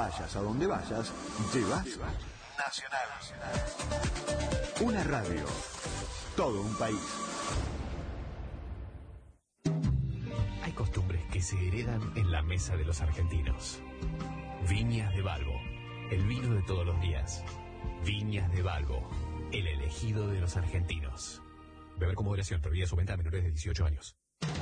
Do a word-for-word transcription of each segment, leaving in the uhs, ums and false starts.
Vayas a donde vayas, llevas Nacional. Una radio, todo un país. Hay costumbres que se heredan en la mesa de los argentinos. Viñas de Balbo, el vino de todos los días. Viñas de Balbo, el elegido de los argentinos. Beber con moderación, prohibida su venta a menores de dieciocho años.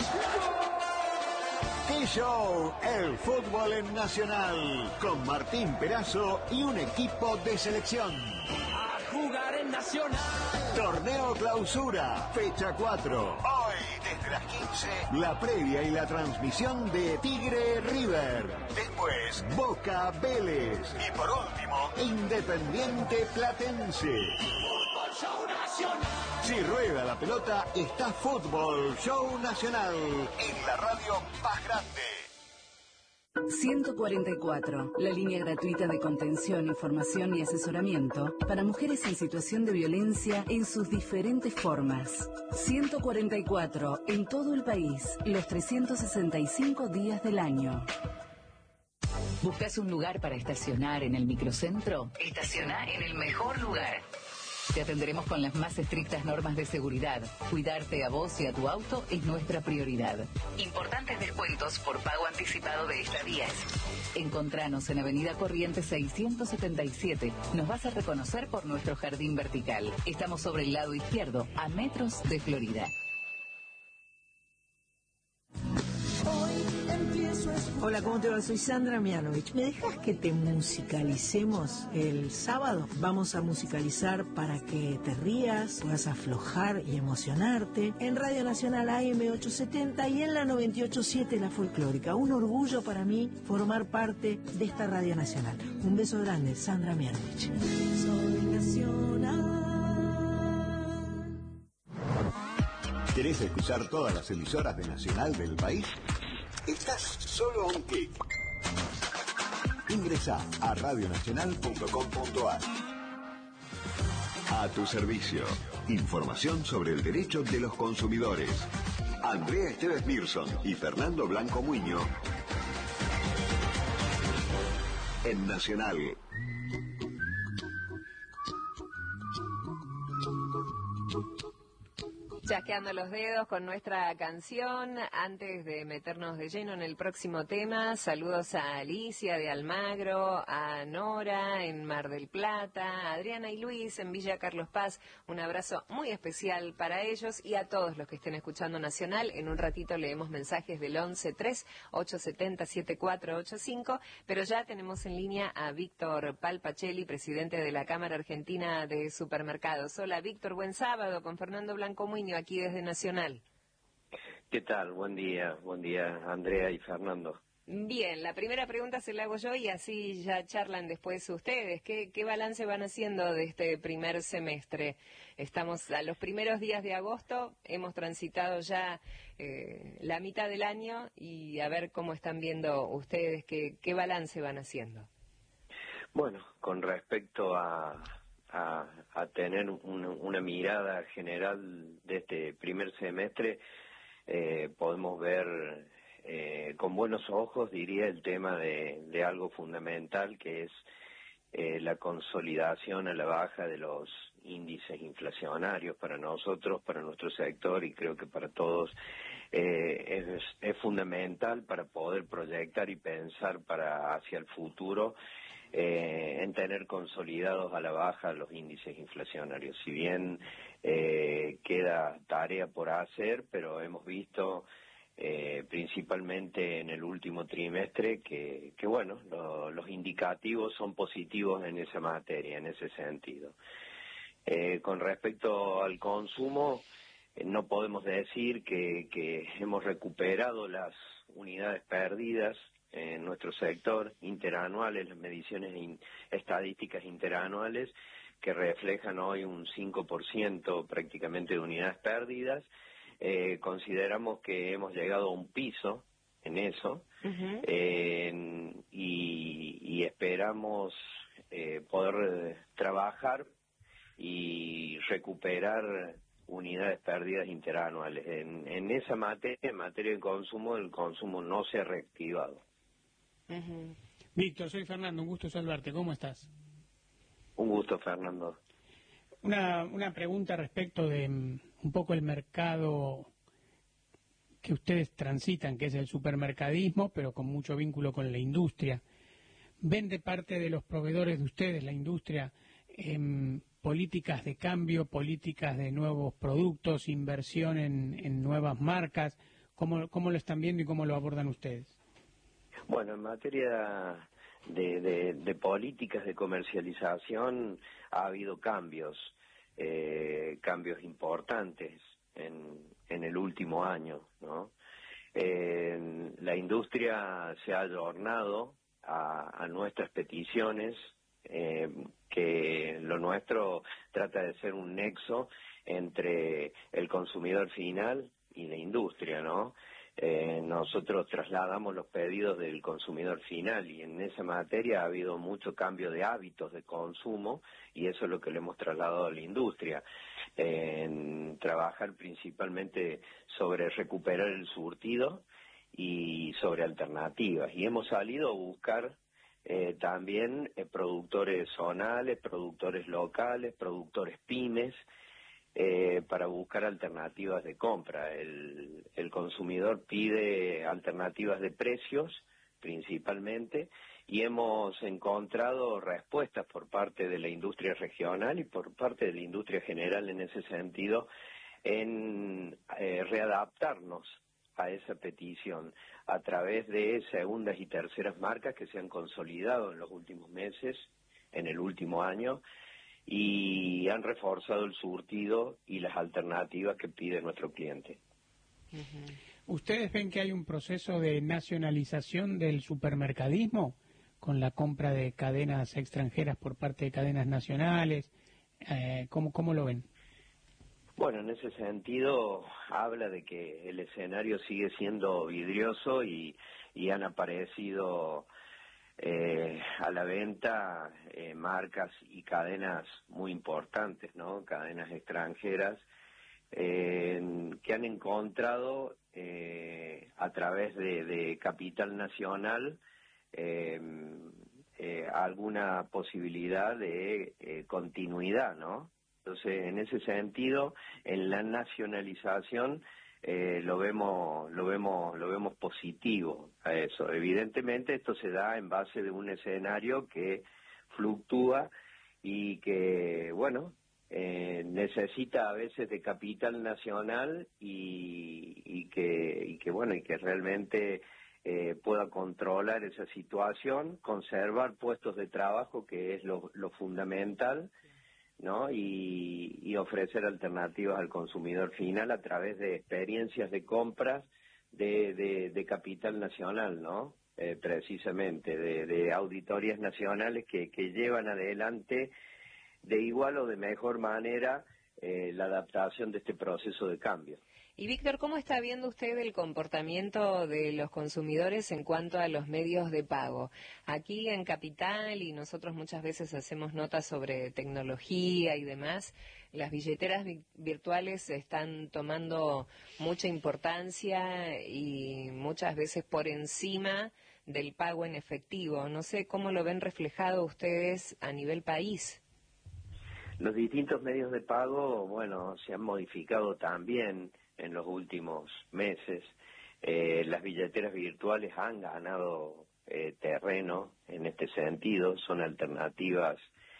T-Show, el fútbol en Nacional, con Martín Perazo y un equipo de selección. A jugar en Nacional. Torneo Clausura, fecha cuatro. Hoy, desde las quince, la previa y la transmisión de Tigre River. Después, Boca Vélez. Y por último, Independiente Platense. Fútbol Show Nacional. Si rueda la pelota, está Fútbol Show Nacional en la radio más grande. ciento cuarenta y cuatro, la línea gratuita de contención, información y asesoramiento para mujeres en situación de violencia en sus diferentes formas. ciento cuarenta y cuatro, en todo el país, los trescientos sesenta y cinco días del año. ¿Buscas un lugar para estacionar en el microcentro? Estaciona en el mejor lugar. Te atenderemos con las más estrictas normas de seguridad. Cuidarte a vos y a tu auto es nuestra prioridad. Importantes descuentos por pago anticipado de estadías. Encontranos en Avenida Corrientes seiscientos setenta y siete. Nos vas a reconocer por nuestro jardín vertical. Estamos sobre el lado izquierdo, a metros de Florida. Hola, ¿cómo te va? Soy Sandra Mianovich. ¿Me dejas que te musicalicemos el sábado? Vamos a musicalizar para que te rías, puedas aflojar y emocionarte. En Radio Nacional A M ochocientos setenta y en la noventa y ocho punto siete La Folclórica. Un orgullo para mí formar parte de esta Radio Nacional. Un beso grande, Sandra Mianovich. Soy Nacional. ¿Querés escuchar todas las emisoras de Nacional del país? Estás solo a un clic. Ingresa a radionacional punto com punto a r. A tu servicio. Información sobre el derecho de los consumidores. Andrea Esteves Mirson y Fernando Blanco Muñoz. En Nacional. Chasqueando los dedos con nuestra canción. Antes de meternos de lleno en el próximo tema, saludos a Alicia de Almagro, a Nora en Mar del Plata, a Adriana y Luis en Villa Carlos Paz. Un abrazo muy especial para ellos y a todos los que estén escuchando Nacional. En un ratito leemos mensajes del once tres ocho siete cero siete cuatro ocho cinco, pero ya tenemos en línea a Víctor Palpacelli, presidente de la Cámara Argentina de Supermercados. Hola Víctor, buen sábado con Fernando Blanco Muñoz aquí desde Nacional. ¿Qué tal? Buen día, buen día Andrea y Fernando. Bien, la primera pregunta se la hago yo y así ya charlan después ustedes. ¿Qué, qué balance van haciendo de este primer semestre? Estamos a los primeros días de agosto, hemos transitado ya eh, la mitad del año y a ver cómo están viendo ustedes, qué, qué balance van haciendo. Bueno, con respecto a... A, a tener un, una mirada general de este primer semestre, eh, podemos ver eh, con buenos ojos, diría, el tema de, de algo fundamental que es eh, la consolidación a la baja de los índices inflacionarios para nosotros, para nuestro sector y creo que para todos eh, es, es fundamental para poder proyectar y pensar para hacia el futuro eh, en tener consolidados a la baja los índices inflacionarios. Si bien eh, queda tarea por hacer, pero hemos visto eh, principalmente en el último trimestre que, que bueno, lo, los indicativos son positivos en esa materia, en ese sentido. Eh, con respecto al consumo, eh, no podemos decir que, que hemos recuperado las unidades perdidas en nuestro sector interanuales, las mediciones in, estadísticas interanuales que reflejan hoy un cinco por ciento prácticamente de unidades perdidas. Eh, consideramos que hemos llegado a un piso en eso. Uh-huh. eh, y, y esperamos eh, poder trabajar y recuperar unidades perdidas interanuales. En, en esa materia, en materia de consumo, el consumo no se ha reactivado. Uh-huh. Víctor, soy Fernando, un gusto saludarte. ¿Cómo estás? Un gusto, Fernando. Una, una pregunta respecto de um, un poco el mercado que ustedes transitan, que es el supermercadismo, pero con mucho vínculo con la industria. ¿Ven de parte de los proveedores de ustedes, la industria, eh, políticas de cambio, políticas de nuevos productos, inversión en, en nuevas marcas? ¿Cómo, ¿Cómo lo están viendo y cómo lo abordan ustedes? Bueno, en materia de, de, de políticas de comercialización ha habido cambios, eh, cambios importantes en, en el último año, ¿no? Eh, la industria se ha ayornado a, a nuestras peticiones, eh, que lo nuestro trata de ser un nexo entre el consumidor final y la industria, ¿no? Eh, nosotros trasladamos los pedidos del consumidor final y en esa materia ha habido mucho cambio de hábitos de consumo y eso es lo que le hemos trasladado a la industria. Eh, en trabajar principalmente sobre recuperar el surtido y sobre alternativas. Y hemos salido a buscar eh, también eh, productores zonales, productores locales, productores pymes, Eh, para buscar alternativas de compra. El, el consumidor pide alternativas de precios, principalmente, y hemos encontrado respuestas por parte de la industria regional y por parte de la industria general en ese sentido, en eh, readaptarnos a esa petición a través de segundas y terceras marcas que se han consolidado en los últimos meses, en el último año, y han reforzado el surtido y las alternativas que pide nuestro cliente. Uh-huh. ¿Ustedes ven que hay un proceso de nacionalización del supermercadismo con la compra de cadenas extranjeras por parte de cadenas nacionales? Eh, ¿cómo, ¿Cómo lo ven? Bueno, en ese sentido habla de que el escenario sigue siendo vidrioso y, y han aparecido Eh, a la venta eh, marcas y cadenas muy importantes, ¿no? Cadenas extranjeras eh, que han encontrado eh, a través de, de capital nacional eh, eh, alguna posibilidad de eh, continuidad, ¿no? Entonces, en ese sentido, en la nacionalización Eh, lo vemos lo vemos lo vemos positivo a eso. Evidentemente esto se da en base de un escenario que fluctúa y que bueno eh, necesita a veces de capital nacional y, y que y que bueno y que realmente eh, pueda controlar esa situación, conservar puestos de trabajo, que es lo, lo fundamental, ¿no? Y, y ofrecer alternativas al consumidor final a través de experiencias de compras de, de, de capital nacional, ¿no? Eh, precisamente, de, de auditorías nacionales que, que llevan adelante de igual o de mejor manera eh, la adaptación de este proceso de cambio. Y Víctor, ¿cómo está viendo usted el comportamiento de los consumidores en cuanto a los medios de pago? Aquí en Capital, y nosotros muchas veces hacemos notas sobre tecnología y demás, las billeteras vi- virtuales están tomando mucha importancia y muchas veces por encima del pago en efectivo. No sé cómo lo ven reflejado ustedes a nivel país. Los distintos medios de pago, bueno, se han modificado también en los últimos meses. Eh, las billeteras virtuales han ganado eh, terreno en este sentido, son alternativas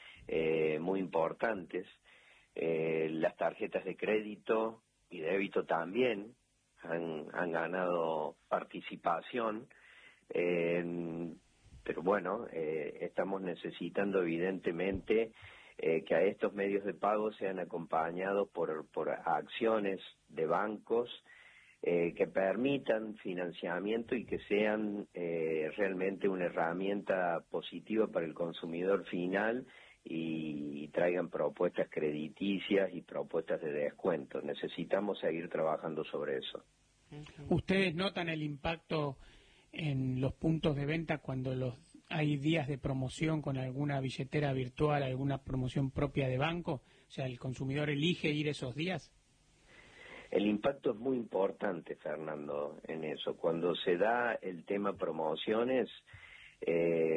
eh, muy importantes. Eh, las tarjetas de crédito y débito también han, han ganado participación, eh, pero bueno, eh, estamos necesitando evidentemente Eh, que a estos medios de pago sean acompañados por, por acciones de bancos eh, que permitan financiamiento y que sean eh, realmente una herramienta positiva para el consumidor final y, y traigan propuestas crediticias y propuestas de descuento. Necesitamos seguir trabajando sobre eso. ¿Ustedes notan el impacto en los puntos de venta cuando los hay días de promoción con alguna billetera virtual, alguna promoción propia de banco? O sea, ¿el consumidor elige ir esos días? El impacto es muy importante, Fernando, en eso. Cuando se da el tema promociones, eh,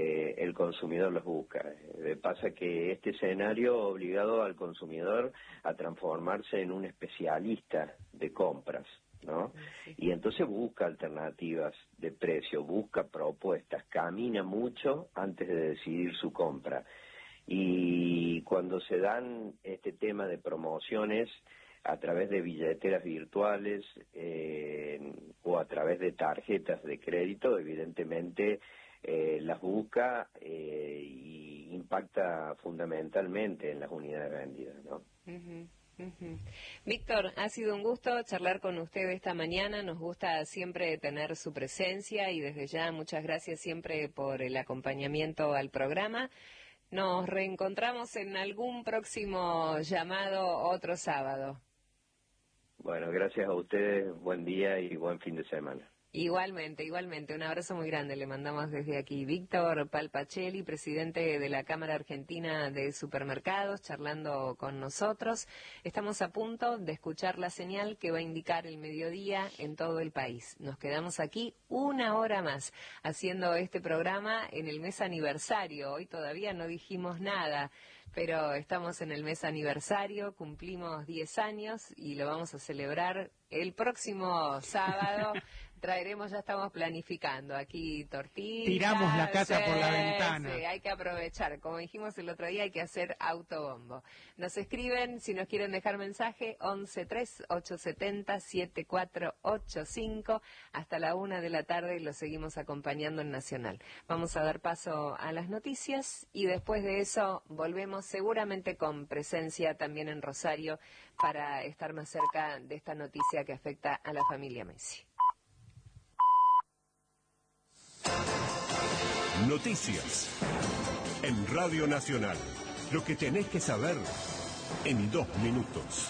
el consumidor los busca. Eh, pasa que este escenario ha obligado al consumidor a transformarse en un especialista de compras, ¿no? Y entonces busca alternativas de precio, busca propuestas, camina mucho antes de decidir su compra. Y cuando se dan este tema de promociones a través de billeteras virtuales eh, o a través de tarjetas de crédito, evidentemente eh, las busca eh, y impacta fundamentalmente en las unidades vendidas, ¿no? Uh-huh. Uh-huh. Víctor, ha sido un gusto charlar con usted esta mañana, nos gusta siempre tener su presencia y desde ya muchas gracias siempre por el acompañamiento al programa. Nos reencontramos en algún próximo llamado otro sábado. Bueno, gracias a ustedes, buen día y buen fin de semana. Igualmente, igualmente, un abrazo muy grande le mandamos desde aquí. Víctor Palpacelli, presidente de la Cámara Argentina de Supermercados, charlando con nosotros. Estamos a punto de escuchar la señal que va a indicar el mediodía en todo el país. Nos quedamos aquí una hora más haciendo este programa en el mes aniversario. Hoy todavía no dijimos nada, pero estamos en el mes aniversario, cumplimos diez años y lo vamos a celebrar el próximo sábado. Traeremos, ya estamos planificando aquí tortillas. Tiramos la casa sí, por la ventana. Sí, hay que aprovechar. Como dijimos el otro día, hay que hacer autobombo. Nos escriben, si nos quieren dejar mensaje, once tres ocho siete cero siete cuatro ocho cinco. Hasta la una de la tarde los seguimos acompañando en Nacional. Vamos a dar paso a las noticias y después de eso volvemos seguramente con presencia también en Rosario para estar más cerca de esta noticia que afecta a la familia Messi. Noticias en Radio Nacional. Lo que tenés que saber en dos minutos.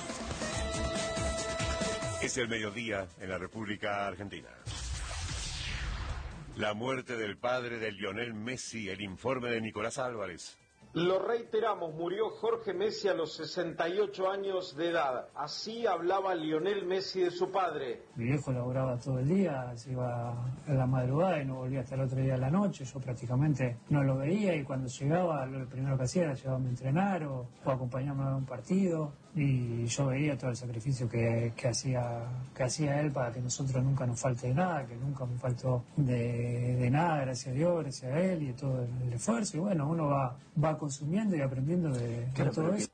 Es el mediodía en la República Argentina. La muerte del padre de Lionel Messi, el informe de Nicolás Álvarez. Lo reiteramos, murió Jorge Messi a los sesenta y ocho años de edad. Así hablaba Lionel Messi de su padre. Mi viejo laburaba todo el día, se iba a la madrugada y no volvía hasta el otro día a la noche. Yo prácticamente no lo veía y cuando llegaba, lo primero que hacía era llevarme a entrenar o, o acompañarme a un partido. Y yo veía todo el sacrificio que, que, hacía, que hacía él para que nosotros nunca nos falte de nada, que nunca me faltó de, de nada, gracias a Dios, gracias a él y de todo el, el esfuerzo. Y bueno, uno va, va consumiendo y aprendiendo de, de todo eso.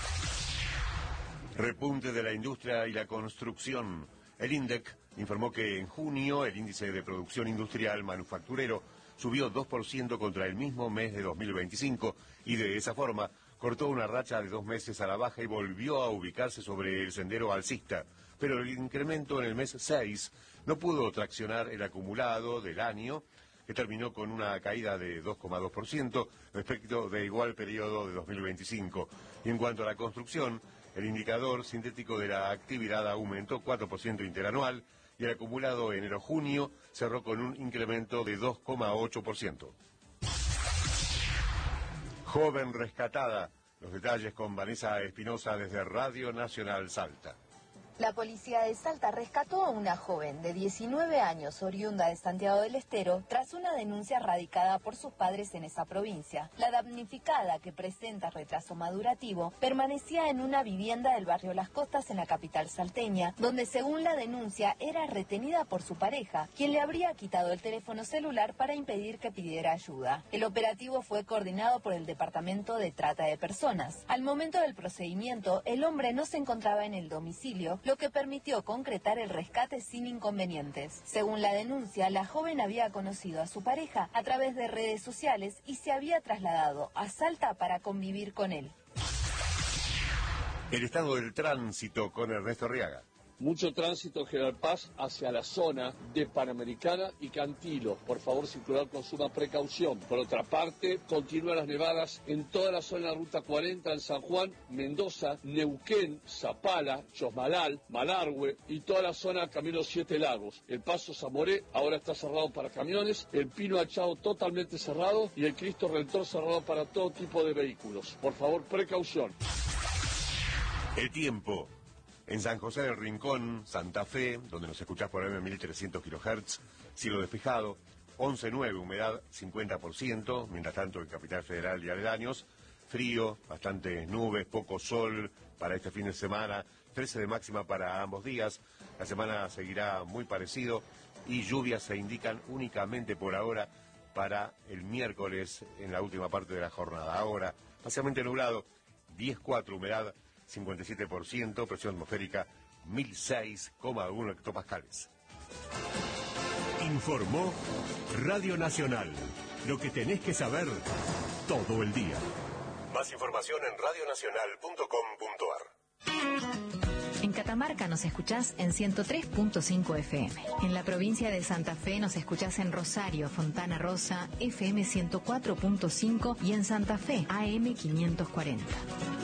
Repunte de la industria y la construcción. El INDEC informó que en junio el índice de producción industrial manufacturero subió dos por ciento contra el mismo mes de dos mil veinticinco y de esa forma cortó una racha de dos meses a la baja y volvió a ubicarse sobre el sendero alcista. Pero el incremento en el mes seis no pudo traccionar el acumulado del año, que terminó con una caída de dos coma dos por ciento respecto de igual periodo de dos mil veinticinco. Y en cuanto a la construcción, el indicador sintético de la actividad aumentó cuatro por ciento interanual y el acumulado enero-junio cerró con un incremento de dos coma ocho por ciento. Joven rescatada. Los detalles con Vanessa Espinosa desde Radio Nacional Salta. La policía de Salta rescató a una joven de diecinueve años oriunda de Santiago del Estero tras una denuncia radicada por sus padres en esa provincia. La damnificada, que presenta retraso madurativo, permanecía en una vivienda del barrio Las Costas en la capital salteña, donde según la denuncia era retenida por su pareja, quien le habría quitado el teléfono celular para impedir que pidiera ayuda. El operativo fue coordinado por el Departamento de Trata de Personas. Al momento del procedimiento, el hombre no se encontraba en el domicilio, lo que permitió concretar el rescate sin inconvenientes. Según la denuncia, la joven había conocido a su pareja a través de redes sociales y se había trasladado a Salta para convivir con él. El estado del tránsito con Ernesto Arriaga. Mucho tránsito en General Paz hacia la zona de Panamericana y Cantilo. Por favor, circular con suma precaución. Por otra parte, continúan las nevadas en toda la zona de la Ruta cuarenta en San Juan, Mendoza, Neuquén, Zapala, Chosmalal, Malargüe y toda la zona Camino Siete Lagos. El paso Zamoré ahora está cerrado para camiones, el Pino Achao totalmente cerrado y el Cristo Redentor cerrado para todo tipo de vehículos. Por favor, precaución. El tiempo. En San José del Rincón, Santa Fe, donde nos escuchás por M mil trescientos kilohertz, cielo despejado, once nueve, humedad cincuenta por ciento, mientras tanto en Capital Federal y aledaños, frío, bastantes nubes, poco sol para este fin de semana, trece de máxima para ambos días, la semana seguirá muy parecido y lluvias se indican únicamente por ahora para el miércoles en la última parte de la jornada. Ahora, parcialmente nublado, diez cuatro, humedad cincuenta y siete por ciento, presión atmosférica mil seis coma uno hectopascales. Informó Radio Nacional. Lo que tenés que saber todo el día. Más información en radio nacional punto com punto ar. En Catamarca nos escuchás en ciento tres punto cinco F M. En la provincia de Santa Fe nos escuchás en Rosario, Fontana Rosa, F M ciento cuatro punto cinco y en Santa Fe, A M quinientos cuarenta.